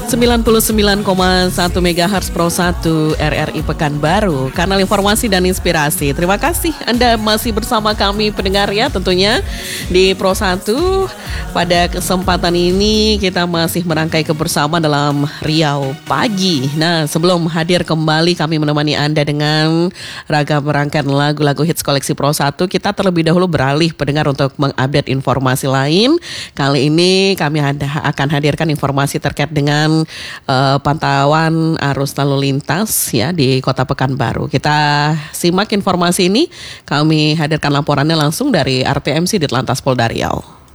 99,1 MHz Pro 1 RRI Pekanbaru, kanal informasi dan inspirasi. Terima kasih Anda masih bersama kami pendengar ya, tentunya di Pro 1. Pada kesempatan ini kita masih merangkai kebersamaan dalam Riau Pagi. Nah, sebelum hadir kembali kami menemani Anda dengan ragam rangkaian lagu-lagu hits koleksi Pro 1, kita terlebih dahulu beralih pendengar untuk mengupdate informasi lain. Kali ini kami akan hadirkan informasi terkait dengan pantauan arus lalu lintas ya di Kota Pekanbaru. Kita simak informasi ini. Kami hadirkan laporannya langsung dari RTMC Ditlantas Polda Riau.